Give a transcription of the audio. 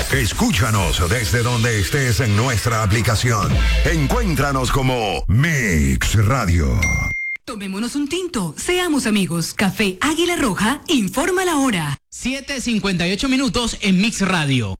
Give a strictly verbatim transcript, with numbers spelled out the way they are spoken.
Escúchanos desde donde estés en nuestra aplicación. Encuéntranos como Mix Radio. Tomémonos un tinto, seamos amigos. Café Águila Roja informa la hora. siete cincuenta y ocho minutos en Mix Radio.